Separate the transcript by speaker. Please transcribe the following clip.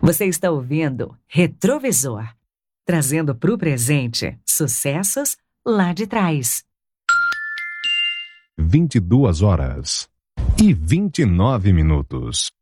Speaker 1: Você está ouvindo Retrovisor, trazendo para o presente sucessos lá de trás.
Speaker 2: 22h29.